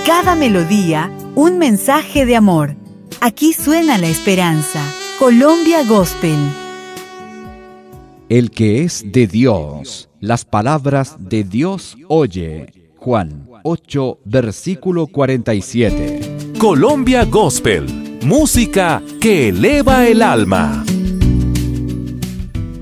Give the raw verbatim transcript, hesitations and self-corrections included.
cada melodía, un mensaje de amor. Aquí suena la esperanza. Colombia Gospel. El que es de Dios, las palabras de Dios oye. Juan ocho, versículo cuarenta y siete. Colombia Gospel, música que eleva el alma.